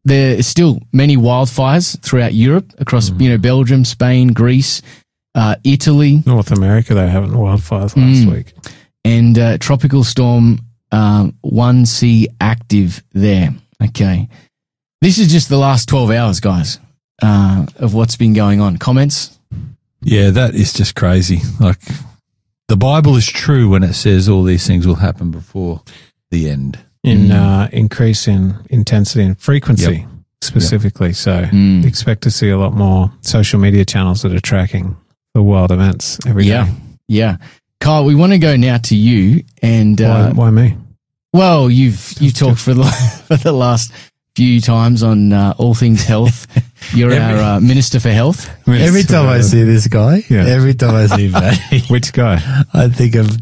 there are still many wildfires throughout Europe, across Belgium, Spain, Greece, Italy. North America, they having wildfires last week. And Tropical Storm 1C active there. Okay. This is just the last 12 hours, guys, of what's been going on. Comments? Yeah, that is just crazy. Like, the Bible is true when it says all these things will happen before the end. In increase in intensity and frequency specifically. So expect to see a lot more social media channels that are tracking the wild events every day. Yeah. Kyle, we want to go now to you. And Why me? Well, you've talked for the last few times on all things health. You're our Minister for Health. Every time I see this guy, every time I see Matty, Which guy? I think of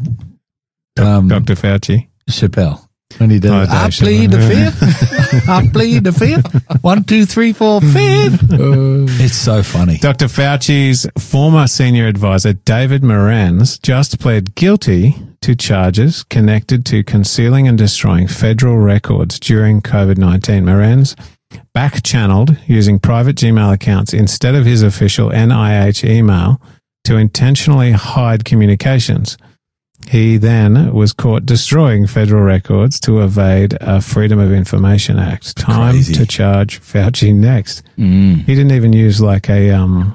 Dr. Fauci. Chappelle. When he does, I plead the fifth. I plead the fifth. 1, 2, 3, 4, fifth. It's so funny. Dr. Fauci's former senior advisor, David Morans, just pled guilty to charges connected to concealing and destroying federal records during COVID-19. Morans back-channeled using private Gmail accounts instead of his official NIH email to intentionally hide communications. He then was caught destroying federal records to evade a Freedom of Information Act. Time Crazy. to charge Fauci next. He didn't even use like a,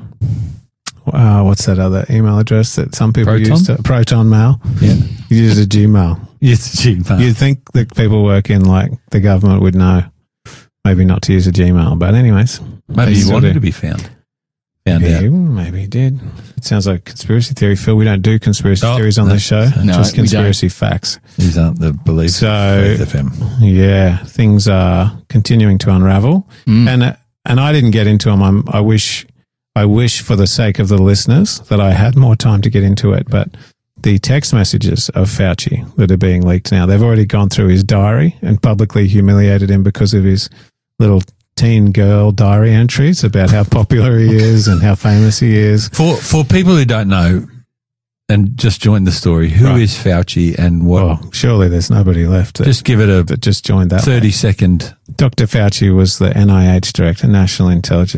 what's that other email address that some people use? Proton Mail. Yeah. He used a Gmail. It's Gmail. You'd think that people work in like the government would know maybe not to use a Gmail. But anyways. Maybe he wanted to be found out. Maybe he did. It sounds like conspiracy theory, Phil. We don't do conspiracy theories on this show. No, just we conspiracy facts. These aren't the beliefs So, of Faith FM. yeah, things are continuing to unravel. And I didn't get into them. I wish for the sake of the listeners that I had more time to get into it. But the text messages of Fauci that are being leaked now, they've already gone through his diary and publicly humiliated him because of his little teen girl diary entries about how popular he is and how famous he is. For people who don't know and just joined the story, who is Fauci and what? Well, surely there's nobody left Just give it that just joined that 30-second. Dr. Fauci was the NIH director, National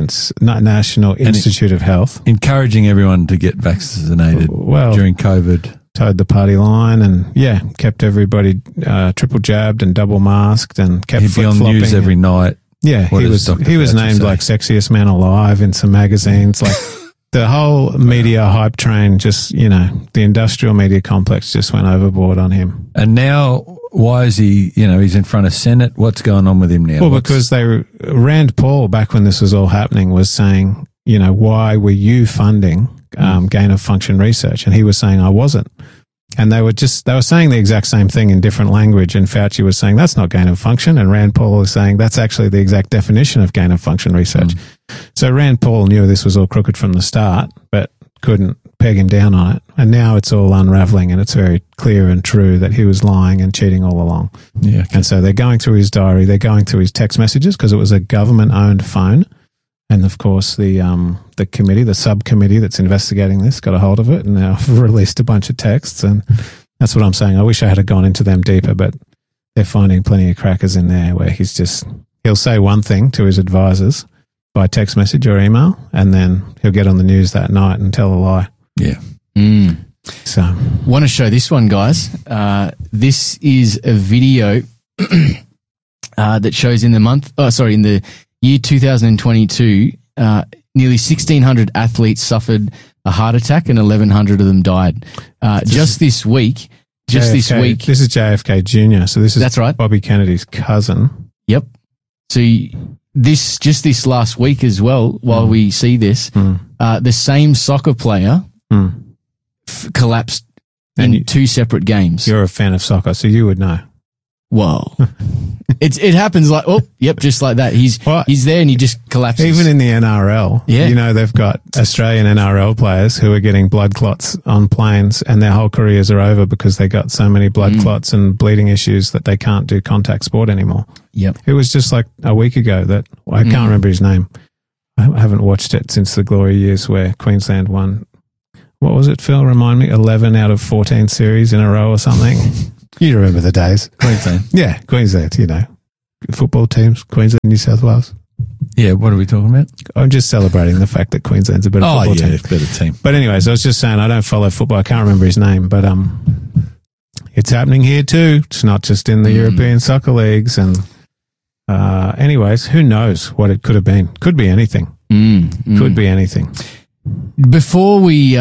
Institute of Health. Encouraging everyone to get vaccinated during COVID. Towed the party line and, kept everybody triple jabbed and double masked and kept He'd be on flip-flopping. news every night. Yeah, he was named like sexiest man alive in some magazines. Like the whole media hype train just, the industrial media complex just went overboard on him. And now, why is he, he's in front of Senate? What's going on with him now? Well, because Rand Paul, back when this was all happening, was saying, why were you funding gain of function research? And he was saying, I wasn't. And they were saying the exact same thing in different language. And Fauci was saying, that's not gain of function. And Rand Paul was saying, that's actually the exact definition of gain of function research. So Rand Paul knew this was all crooked from the start, but couldn't peg him down on it. And now it's all unraveling and it's very clear and true that he was lying and cheating all along. Yeah. Okay. And so they're going through his diary. They're going through his text messages because it was a government owned phone. And of course, the committee, the subcommittee that's investigating this, got a hold of it and now released a bunch of texts. And that's what I'm saying. I wish I had gone into them deeper, but they're finding plenty of crackers in there where he'll say one thing to his advisors by text message or email, and then he'll get on the news that night and tell a lie. Yeah. So, want to show this one, guys. This is a video that shows in the year 2022, nearly 1,600 athletes suffered a heart attack and 1,100 of them died. This week. This is JFK Jr. So that's right. Bobby Kennedy's cousin. Yep. So this last week as well, while we see this, the same soccer player collapsed in two separate games. You're a fan of soccer, so you would know. Well, it happens just like that. He's there and he just collapses. Even in the NRL, they've got Australian NRL players who are getting blood clots on planes and their whole careers are over because they got so many blood clots and bleeding issues that they can't do contact sport anymore. Yep. It was just like a week ago that I can't remember his name. I haven't watched it since the glory years where Queensland won. What was it, Phil? Remind me, 11 out of 14 series in a row or something. You remember the days. Queensland. Yeah, Queensland, football teams, Queensland, New South Wales. Yeah, what are we talking about? I'm just celebrating the fact that Queensland's a better Oh, football yeah, team. better team. But anyways, I was just saying I don't follow football. I can't remember his name, but it's happening here too. It's not just in the European soccer leagues. And anyways, who knows what it could have been? Could be anything. Could be anything. Before we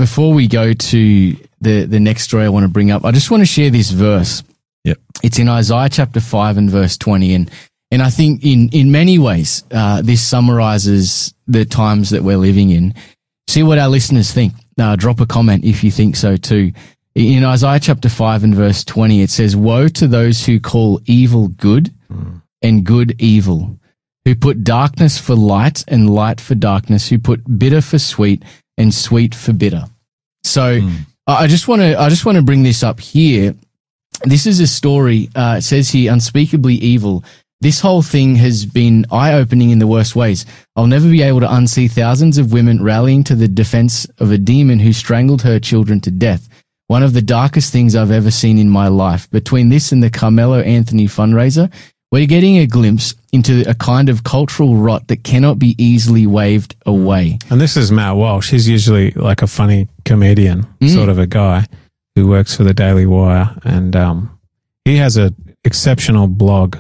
go to the next story I want to bring up, I just want to share this verse. Yep. It's in Isaiah chapter 5 and verse 20. And I think in many ways, this summarizes the times that we're living in. See what our listeners think. Drop a comment if you think so too. In Isaiah chapter 5 and verse 20, it says, "Woe to those who call evil good and good evil, who put darkness for light and light for darkness, who put bitter for sweet and sweet for bitter." So I just want to bring this up here. This is a story. It says here, unspeakably evil. This whole thing has been eye-opening in the worst ways. I'll never be able to unsee thousands of women rallying to the defense of a demon who strangled her children to death. One of the darkest things I've ever seen in my life. Between this and the Carmelo Anthony fundraiser, we're getting a glimpse into a kind of cultural rot that cannot be easily waved away. And this is Matt Walsh. He's usually like a funny comedian sort of a guy who works for the Daily Wire. And he has an exceptional blog.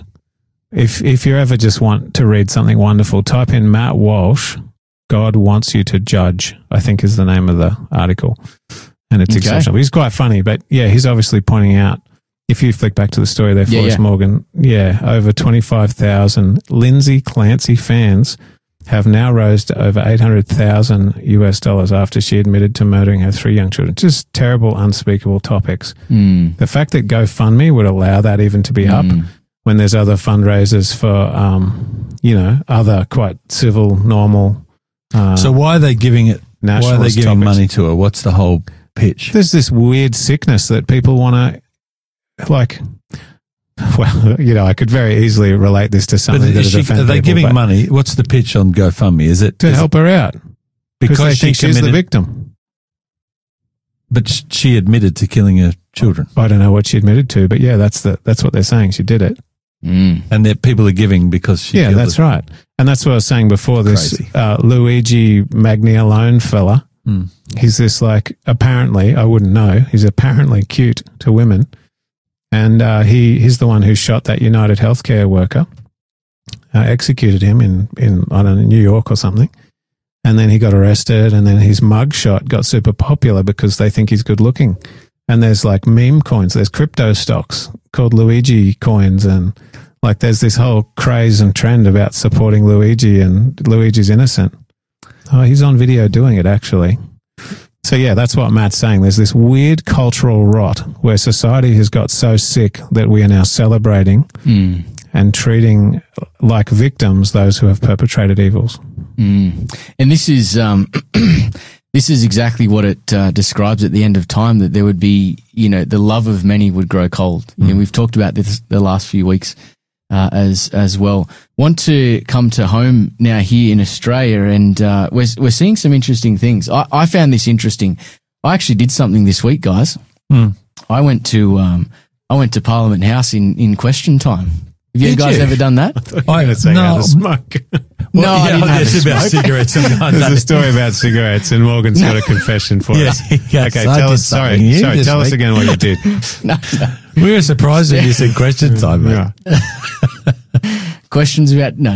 If you ever just want to read something wonderful, type in Matt Walsh, God Wants You to Judge, I think is the name of the article. And it's exceptional. He's quite funny, but yeah, he's obviously pointing out, if you flick back to the story there, Forrest Morgan, over 25,000 Lindsay Clancy fans have now rose to over $800,000 after she admitted to murdering her 3 young children. Just terrible, unspeakable topics. The fact that GoFundMe would allow that even to be up when there's other fundraisers for, other quite civil, normal. So why are they giving it? Why are they nationalist giving topics. money to her? What's the whole pitch? There's this weird sickness that people want to, like, well, I could very easily relate this to something that Are they giving money? What's the pitch on GoFundMe? Is it to help her out because they think she's the committed- victim. But she admitted to killing her children, I don't know what she admitted to, but yeah, that's what they're saying. She did it. and that people are giving because she. Yeah, killed that's her. right. And that's what I was saying before. This Crazy. Luigi Magnialone fella, he's this apparently, I wouldn't know, he's apparently cute to women. And he's the one who shot that United Healthcare worker, executed him in I don't know, New York or something. And then he got arrested, and then his mugshot got super popular because they think he's good looking. And there's like meme coins, there's crypto stocks called Luigi coins, and like there's this whole craze and trend about supporting Luigi, and Luigi's innocent. Oh, he's on video doing it actually. So yeah, that's what Matt's saying. There's this weird cultural rot where society has got so sick that we are now celebrating and treating like victims those who have perpetrated evils. And this is this is exactly what it describes at the end of time, that there would be, the love of many would grow cold. We've talked about this the last few weeks as well. Want to come to home now here in Australia, and we're seeing some interesting things. I found this interesting. I actually did something this week, guys. I went to Parliament House in Question Time. Have you Did guys you? ever done that? You're going to say how to smoke. No, I didn't have it's a about smoke. cigarettes. There's a story about cigarettes, and Morgan's got a confession for us. Yes, Okay, I tell did us. something. Sorry, You just tell us make- again what you did. No. We were surprised when you said question time, mate. Yeah. Questions about no.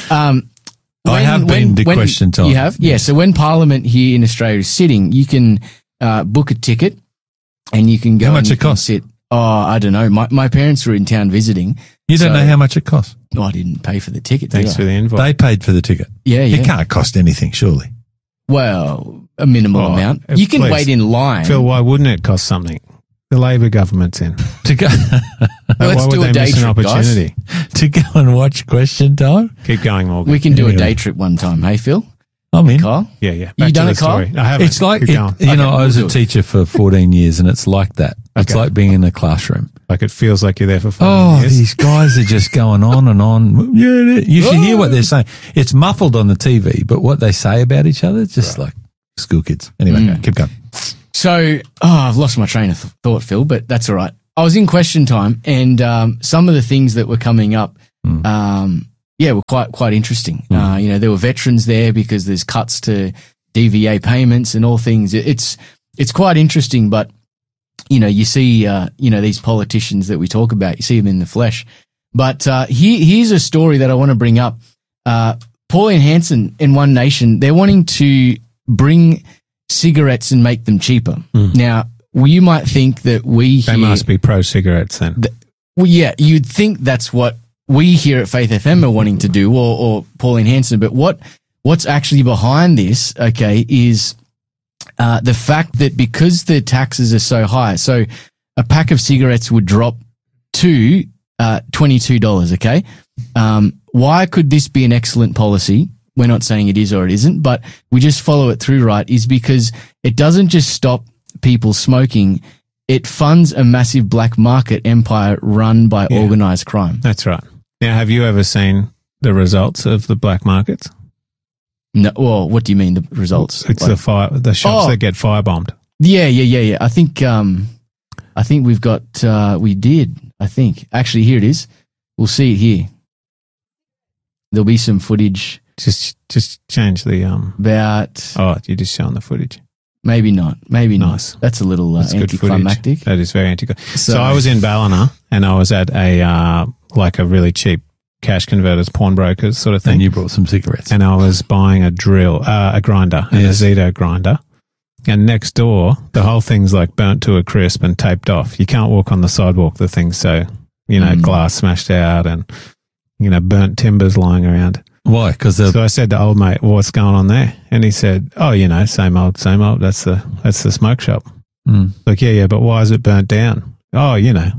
I have been to Question Time. You have, yeah. So when Parliament here in Australia is sitting, you can book a ticket, and you can go. How much and you it can cost? Sit. Oh, I don't know. My parents were in town visiting. You don't So- know how much it costs. I didn't pay for the ticket. did Thanks I? for the invite. They paid for the ticket. Yeah. It can't cost anything, surely. Well, a minimal Oh, amount. You can please. wait in line. Phil, why wouldn't it cost something? The Labor government's in. To go Let's why would do a they day miss an trip, guys. opportunity? to go and watch Question Time. Keep going, Morgan. We can do a Anyway. day trip one time. Hey, Phil, I'm in. Carl. Yeah. You Back to done the it, Carl? story. I haven't. It's like, Keep going. I we'll was do a it. teacher for 14 years, and it's like that. It's Okay. like being in a classroom. Like it feels like you're there for 4 Oh, years. these guys are just going on and on. Yeah, you should hear what they're saying. It's muffled on the TV, but what they say about each other, it's just like school kids. Anyway, keep going. So, I've lost my train of thought, Phil, but that's all right. I was in Question Time, and some of the things that were coming up, were quite interesting. There were veterans there because there's cuts to DVA payments and all things. It's quite interesting, but you see these politicians that we talk about, you see them in the flesh. But here's a story that I want to bring up. Pauline Hanson in One Nation, they're wanting to bring cigarettes and make them cheaper. Now, you might think that they must be pro-cigarettes then. You'd think that's what we here at Faith FM are wanting to do, or Pauline Hanson. But what's actually behind this, okay, is the fact that because the taxes are so high, so a pack of cigarettes would drop to $22, okay? Why could this be an excellent policy? We're not saying it is or it isn't, but we just follow it through, right, is because it doesn't just stop people smoking, it funds a massive black market empire run by organized crime. That's right. Now, have you ever seen the results of the black markets? No. Well, what do you mean, the results? It's the shops that get firebombed. Yeah. I think we've got, we did, I think. Actually, here it is. We'll see it here. There'll be some footage. Just change the, about. Oh, you're just showing the footage. Maybe not. Nice. Not. That's a little anticlimactic. That is very anticlimactic. So I was in Ballina and I was at a really cheap cash converters, pawnbrokers sort of thing. And you brought some cigarettes. And I was buying a grinder, a Zito grinder. And next door, the whole thing's like burnt to a crisp and taped off. You can't walk on the sidewalk. The thing's so, glass smashed out and, burnt timbers lying around. Why? So I said to old mate, what's going on there? And he said, same old. That's the smoke shop. Like, yeah, but why is it burnt down? Oh, And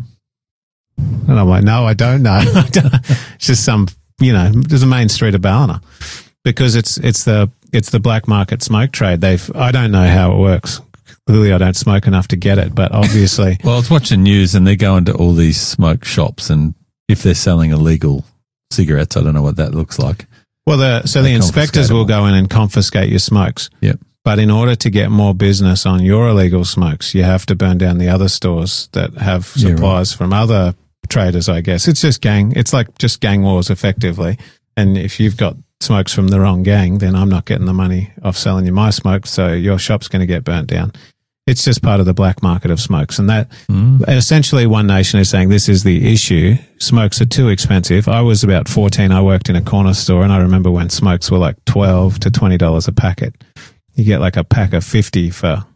I'm like, no, I don't know. It's just some, there's a main street of Ballina because it's the black market smoke trade. I don't know how it works. Clearly I don't smoke enough to get it, but obviously. Well, I was watching news and they're going to all these smoke shops and if they're selling illegal cigarettes, I don't know what that looks like. Well, the inspectors will go in and confiscate your smokes. Yep. But in order to get more business on your illegal smokes, you have to burn down the other stores that have supplies from other traders, I guess. It's like just gang wars effectively. And if you've got smokes from the wrong gang, then I'm not getting the money off selling you my smoke, so your shop's going to get burnt down. It's just part of the black market of smokes. And that essentially One Nation is saying this is the issue. Smokes are too expensive. I was about 14. I worked in a corner store and I remember when smokes were like $12 to $20 a packet. You get like a pack of 50 for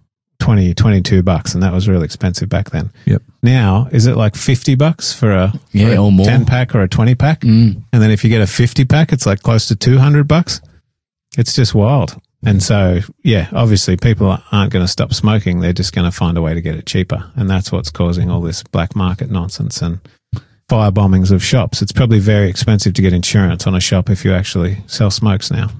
$22 and that was really expensive back then. Yep. Now, is it like $50 for a or more 10 pack or a 20 pack? And then if you get a 50 pack, it's like close to $200. It's just wild. And so, obviously people aren't going to stop smoking. They're just going to find a way to get it cheaper. And that's what's causing all this black market nonsense and fire bombings of shops. It's probably very expensive to get insurance on a shop if you actually sell smokes now.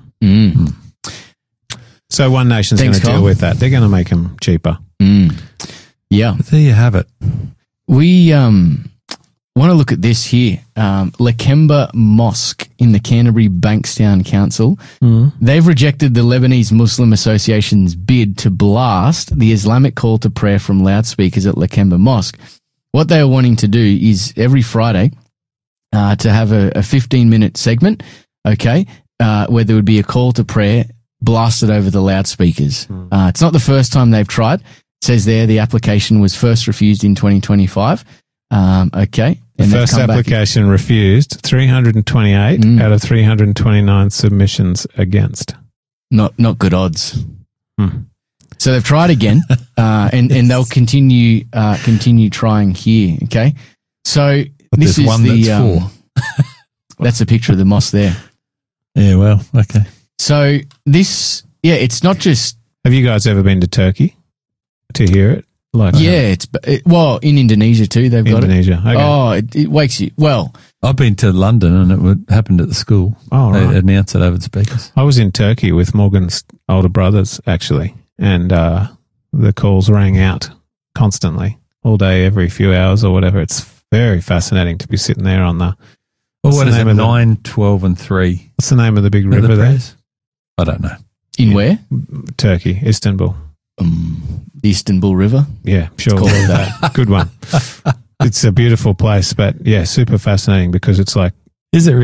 So One Nation's going to deal with that. They're going to make them cheaper. Yeah. But there you have it. We want to look at this here. Lakemba Mosque in the Canterbury Bankstown Council. They've rejected the Lebanese Muslim Association's bid to blast the Islamic call to prayer from loudspeakers at Lakemba Mosque. What they are wanting to do is every Friday to have a 15-minute segment, where there would be a call to prayer blasted over the loudspeakers. It's not the first time they've tried. It says there the application was first refused in 2025. The first application refused, 328 out of 329 submissions against. Not good odds. So they've tried again, and they'll continue trying here. Okay, so but this is one the that's a picture of the mosque there. Yeah, well, okay. So this, it's not just. Have you guys ever been to Turkey to hear it? In Indonesia too. They've got Indonesia. it. Okay. Oh, it wakes you. Well, I've been to London and it happened at the school. Oh, right. They announced it over the speakers. I was in Turkey with Morgan's older brothers actually, and the calls rang out constantly, all day, every few hours or whatever. It's very fascinating to be sitting there on the. Well, what is it? 9, 12, and 3. What's the name of the big river there? I don't know. In where? Turkey, Istanbul. The Istanbul River. Yeah, sure. That. Good one. It's a beautiful place, but super fascinating because it's like. Is it really?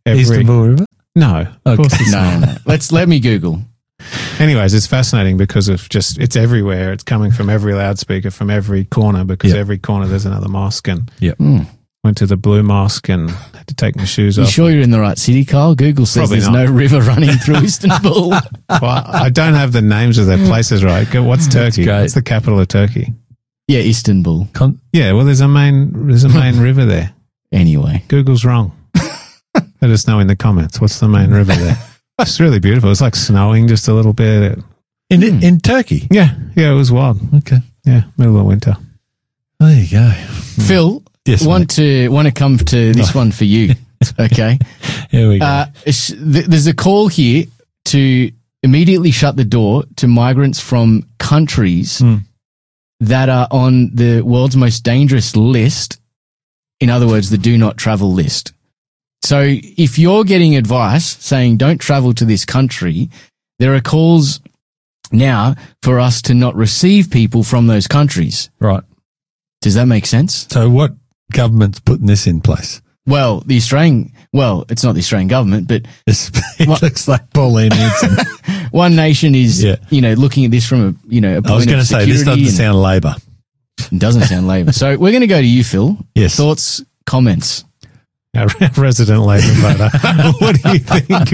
Istanbul River? No, of course it's not. No. Let me Google. Anyways, it's fascinating because of just it's everywhere. It's coming from every loudspeaker, from every corner, because every corner there's another mosque. And went to the Blue Mosque and had to take my shoes You off. sure you're in the right city, Kyle? Google says Probably there's not. no river running through Istanbul. Well, I don't have the names of their places right. What's Turkey? great. What's the capital of Turkey? Yeah, Istanbul. Yeah, well, there's a main river there. Anyway. Google's wrong. Let us know in the comments. What's the main river there? It's really beautiful. It's like snowing just a little bit. In Turkey? Yeah, it was wild. Okay. Yeah, middle of winter. There you go. Phil, Yes, want to come to this one for you. Okay. Here we go. There's a call here to immediately shut the door to migrants from countries that are on the world's most dangerous list. In other words, the do not travel list. So if you're getting advice saying don't travel to this country, there are calls now for us to not receive people from those countries. Right. Does that make sense? So what government's putting this in place? Well, it's not the Australian government, but It looks like Pauline Hanson. One Nation is, looking at this from a point I was going to of say, this security doesn't sound Labor. It doesn't sound Labor. So we're going to go to you, Phil. Yes. Thoughts, comments. Our resident Labor voter. What do you think?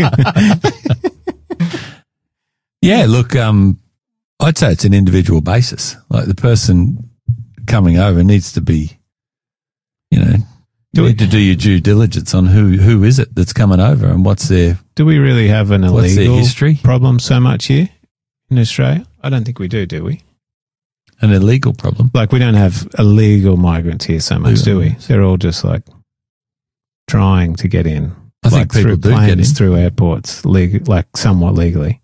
Yeah, look, I'd say it's an individual basis. Like the person coming over needs to be, you need to do your due diligence on who is it that's coming over and what's their Do we really have an what's their illegal history. problem so much here in Australia? I don't think we do we? An illegal problem. Like we don't have illegal migrants here so much, do we? They're all just like trying to get in. I think people through do get planes, in. through airports, like somewhat legally.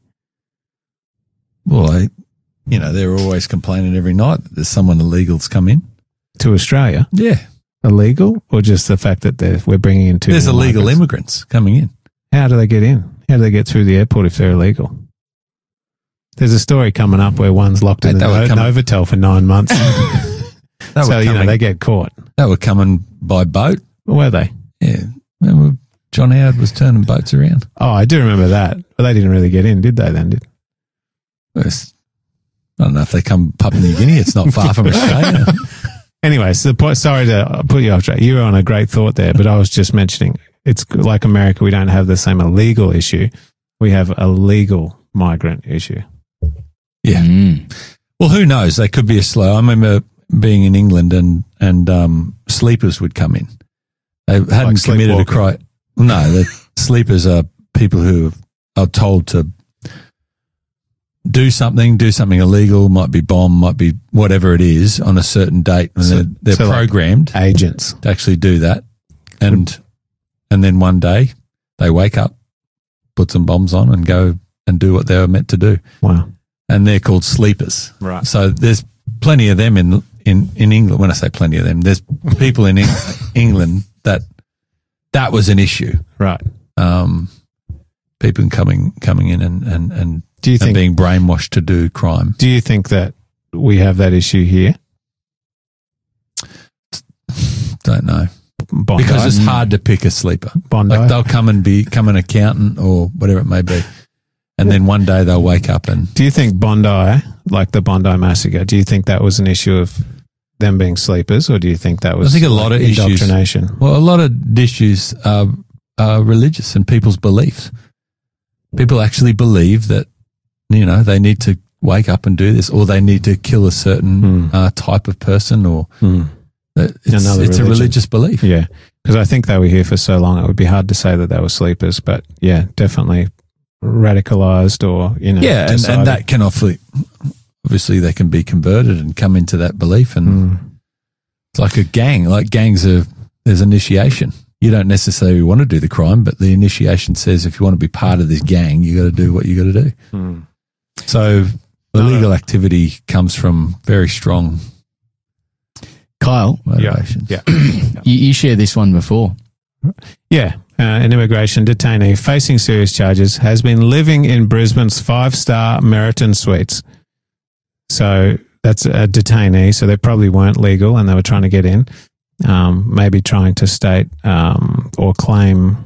Well, they're always complaining every night that there's someone illegal's come in. To Australia, Yeah. illegal, or just the fact that we're bringing in too There's many illegal migrants? immigrants coming in. How do they get in? How do they get through the airport if they're illegal? There's a story coming up where one's locked in Mate, the they were coming- Novotel for 9 months. They So, were coming, they get caught. they were coming by boat. Were they? Yeah. Remember John Howard was turning boats around? Oh, I do remember that. But they didn't really get in, did they then? Yes. I don't know if they come Papua New Guinea. It's not far from Australia. Anyway, so the point, sorry to put you off track. You were on a great thought there, but I was just mentioning it's like America. We don't have the same illegal issue. We have a legal migrant issue. Yeah. Well, who knows? They could be a slow. I remember being in England and sleepers would come in. They hadn't committed a crime. No, the sleepers are people who are told to do something illegal, might be bomb, might be whatever it is on a certain date. And they're so like programmed Agents. to actually do that. And then one day they wake up, put some bombs on and go and do what they were meant to do. Wow. And they're called sleepers. Right. So there's plenty of them in England. When I say plenty of them, there's people in England that was an issue. Right. People coming in and Do you and think, being brainwashed to do crime. do you think that we have that issue here? Don't know. Bondi? Because it's hard to pick a sleeper. Bondi? Like they'll come and become an accountant or whatever it may be. And then one day they'll wake up and Do you think Bondi, like the Bondi massacre, do you think that was an issue of them being sleepers, or do you think that was I think a lot of issues- indoctrination? well, a lot of issues are religious and people's beliefs. People actually believe that, they need to wake up and do this, or they need to kill a certain type of person, or that Another it's a religion. religious belief. Yeah, because I think they were here for so long, it would be hard to say that they were sleepers, but yeah, definitely radicalized or, Yeah, decided. and that can obviously they can be converted and come into that belief, and it's like a gang. Like gangs there's initiation. You don't necessarily want to do the crime, but the initiation says if you want to be part of this gang, you got to do what you got to do. So illegal activity comes from very strong Kyle, motivations. Yeah. you shared this one before. Yeah, an immigration detainee facing serious charges has been living in Brisbane's 5-star Meriton Suites. So that's a detainee, so they probably weren't legal and they were trying to get in, maybe trying to state or claim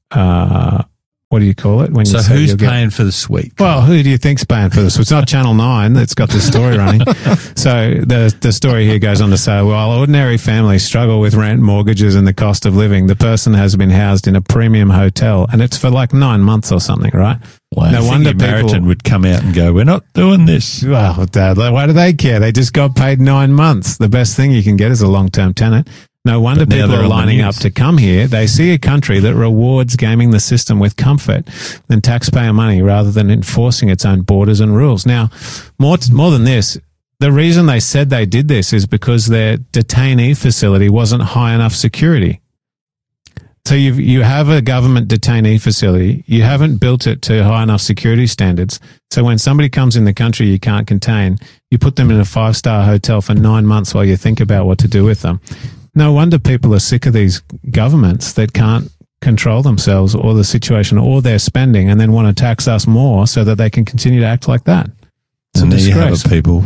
what do you call it? When So you say who's you'll get- paying for the suite? Well, who do you think's paying for this? It's not Channel 9 that's got this story running. So the story here goes on to say, while ordinary families struggle with rent, mortgages, and the cost of living, the person has been housed in a premium hotel, and it's for like 9 months or something, right? Wow. No I think wonder the American people. would come out and go, "We're not doing this." Well, Dad, why do they care? They just got paid 9 months. The best thing you can get is a long-term tenant. No wonder But now people they're are on the lining up news. to come here. They see a country that rewards gaming the system with comfort and taxpayer money rather than enforcing its own borders and rules. Now, more than this, the reason they said they did this is because their detainee facility wasn't high enough security. So you have a government detainee facility. You haven't built it to high enough security standards. So when somebody comes in the country you can't contain, you put them in a 5-star hotel for 9 months while you think about what to do with them. No wonder people are sick of these governments that can't control themselves or the situation or their spending and then want to tax us more so that they can continue to act like that. It's And a there you have disgrace. it, people.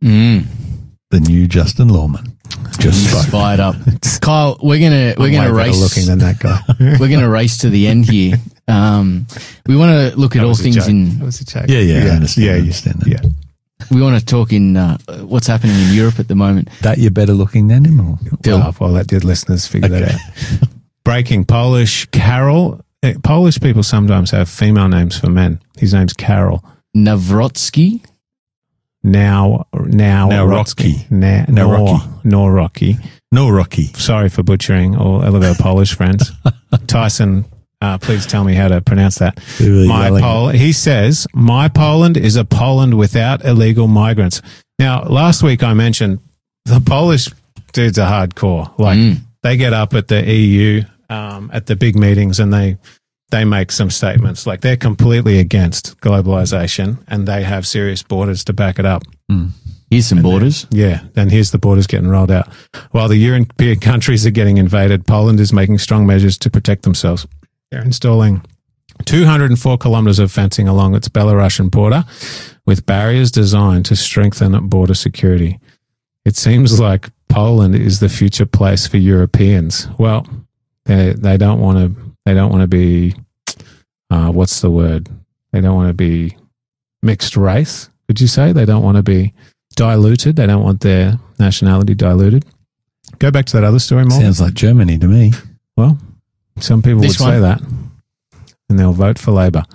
The new Justin Lawman. Just Just spoke. fired up. Kyle, we're gonna I'm way better race. looking than that guy. We're gonna race to the end here. We want to look at That all was a joke. joke. That was a joke. Yeah, I understand. Yeah, I understand that. yeah. We want to talk in what's happening in Europe at the moment. That you're better looking than him? Or? Phil. Well, I'll let the listeners figure that Okay. out. Breaking Polish Carol. Polish people sometimes have female names for men. His name's Carol. Nawrocki. Now Nawrocki. Nawrocki. No, Rocky. Sorry for butchering all of our Polish friends. Tyson, please tell me how to pronounce that. Really yelling. He says, my Poland is a Poland without illegal migrants. Now, last week I mentioned the Polish dudes are hardcore. Like they get up at the EU at the big meetings and they make some statements like they're completely against globalization and they have serious borders to back it up. Here's some borders. Yeah, and here's the borders getting rolled out. While the European countries are getting invaded, Poland is making strong measures to protect themselves. They're installing 204 kilometers of fencing along its Belarusian border with barriers designed to strengthen border security. It seems like Poland is the future place for Europeans. Well, they don't want to be what's the word? They don't want to be mixed race. Could you say they don't want to be diluted? They don't want their nationality diluted. Go back to that other story, Morgan. Sounds like Germany to me. Well, some people This would say one. that, and they'll vote for Labour.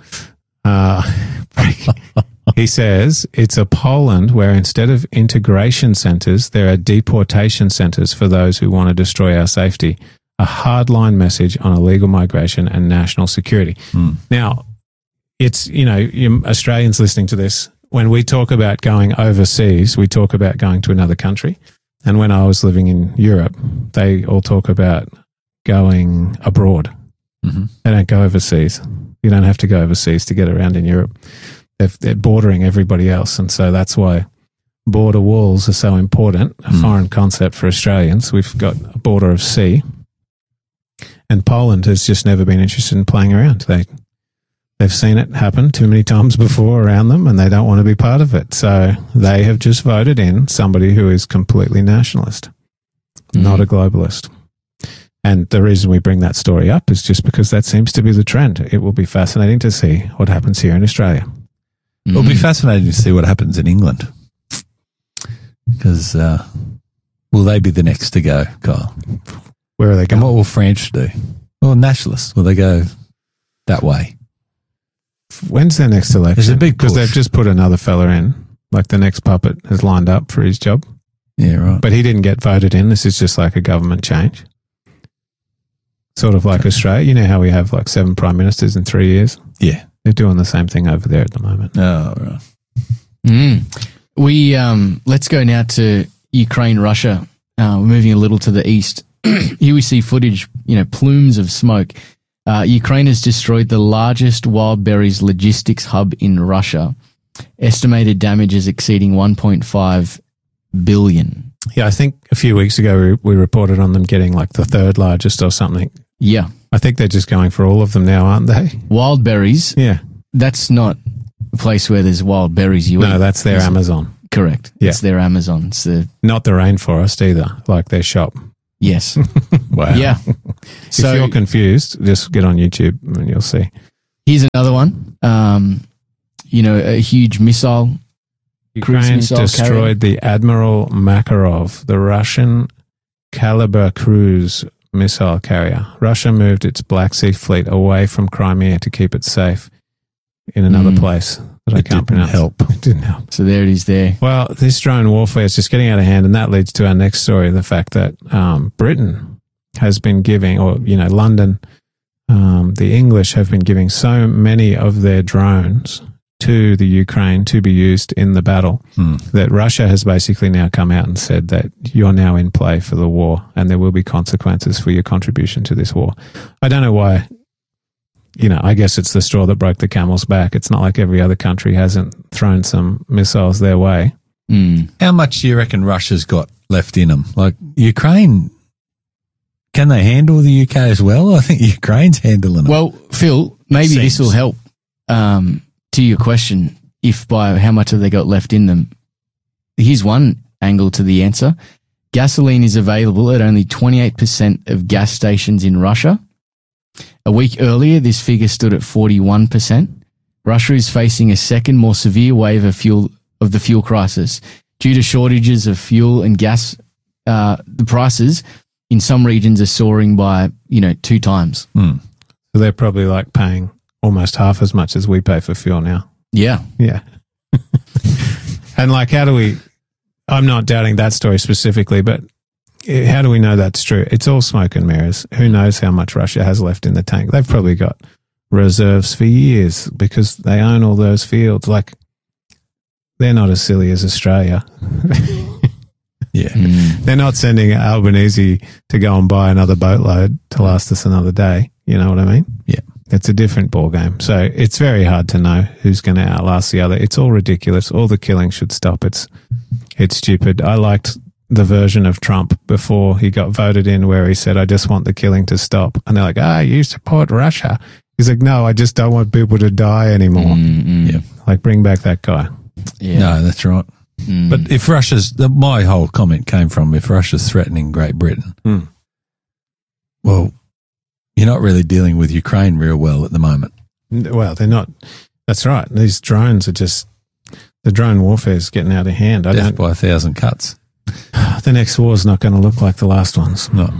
He says it's a Poland where instead of integration centres, there are deportation centres for those who want to destroy our safety. A hardline message on illegal migration and national security. Now, it's, you Australians listening to this, when we talk about going overseas, we talk about going to another country. And when I was living in Europe, they all talk about going abroad. They don't go overseas. You don't have to go overseas to get around in Europe. They're bordering everybody else. And so that's why border walls are so important, a foreign concept for Australians. We've got a border of sea. And Poland has just never been interested in playing around. They've seen it happen too many times before around them and they don't want to be part of it. So they have just voted in somebody who is completely nationalist, not a globalist. And the reason we bring that story up is just because that seems to be the trend. It will be fascinating to see what happens here in Australia. It'll be fascinating to see what happens in England. Because will they be the next to go, Kyle? Where are they And going? what will France do? Well, nationalists, will they go that way? When's their next election? There's a big because push. they've just put another fella in. Like the next puppet has lined up for his job. Yeah, right. But he didn't get voted in. This is just like a government change. Sort of like Australia. You know how we have like 7 prime ministers in 3 years? Yeah. They're doing the same thing over there at the moment. Oh, right. We let's go now to Ukraine, Russia. We're moving a little to the east. Here we see footage, plumes of smoke. Ukraine has destroyed the largest wild berries logistics hub in Russia. Estimated damages exceeding 1.5 billion. Yeah, I think a few weeks ago we reported on them getting like the 3rd largest or something. Yeah. I think they're just going for all of them now, aren't they? Wild berries, Yeah. that's not a place where there's wild berries you eat. No, that's their is it? Amazon. Correct. Yeah. It's their Amazon. It's the Not the rainforest either, like their shop. Yes. Wow. Yeah. If you're confused, just get on YouTube and you'll see. Here's another one. A huge missile. Ukraine missile destroyed the Admiral Makarov, the Russian Kalibr cruise missile carrier. Russia moved its Black Sea fleet away from Crimea to keep it safe in another place that I can't pronounce. It didn't help. So there it is there. Well, this drone warfare is just getting out of hand, and that leads to our next story, the fact that Britain has been giving, or, London, the English have been giving so many of their drones to the Ukraine to be used in the battle that Russia has basically now come out and said that you're now in play for the war and there will be consequences for your contribution to this war. I don't know why. I guess it's the straw that broke the camel's back. It's not like every other country hasn't thrown some missiles their way. How much do you reckon Russia's got left in them? Like Ukraine, can they handle the UK as well? I think Ukraine's handling them. Well, Phil, maybe this will help to your question, if by how much have they got left in them. Here's one angle to the answer. Gasoline is available at only 28% of gas stations in Russia. A week earlier, this figure stood at 41%. Russia is facing a second, more severe wave of the fuel crisis. Due to shortages of fuel and gas, the prices in some regions are soaring by, 2 times. So they're probably like paying almost half as much as we pay for fuel now. Yeah. Yeah. And I'm not doubting that story specifically, but how do we know that's true? It's all smoke and mirrors. Who knows how much Russia has left in the tank? They've probably got reserves for years because they own all those fields. Like, they're not as silly as Australia. Yeah. They're not sending Albanese to go and buy another boatload to last us another day. You know what I mean? Yeah. It's a different ballgame. So it's very hard to know who's going to outlast the other. It's all ridiculous. All the killing should stop. It's stupid. I liked the version of Trump before he got voted in where he said, I just want the killing to stop. And they're like, you support Russia. He's like, no, I just don't want people to die anymore. Yeah. Like, bring back that guy. Yeah. No, that's right. But if my whole comment came from if Russia's threatening Great Britain, well, you're not really dealing with Ukraine real well at the moment. Well, they're not. That's right. These drones are just, the drone warfare is getting out of hand. Death by 1,000 cuts. The next war is not going to look like the last ones. No.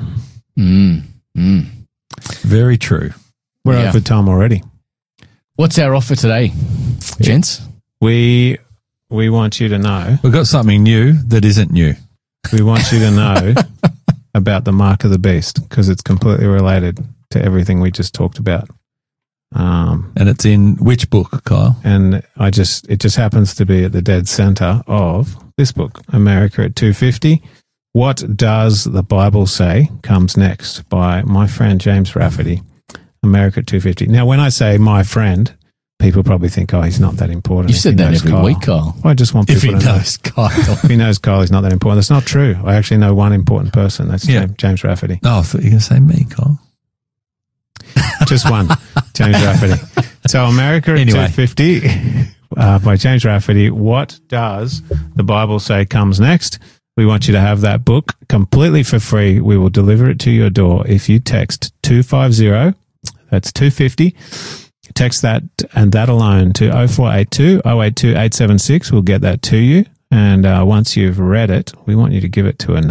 Very true. We're over time already. What's our offer today, gents? We want you to know. We've got something new that isn't new. We want you to know about the mark of the beast because it's completely related to everything we just talked about. And it's in which book, Kyle? And it just happens to be at the dead center of this book, America at 250. What Does the Bible Say? Comes next by my friend James Rafferty, America at 250. Now, when I say my friend, people probably think, he's not that important. You said that every week, Kyle. I just want people to know. Kyle. If he knows Kyle, he's not that important. That's not true. I actually know one important person. That's James Rafferty. Oh, I thought you were going to say me, Kyle. Just one, James Rafferty. So America at 250 by James Rafferty. What Does the Bible Say? Comes next. We want you to have that book completely for free. We will deliver it to your door if you text 250, that's 250. Text that and that alone to 0482 082 876. We'll get that to you. And once you've read it, we want you to give it to a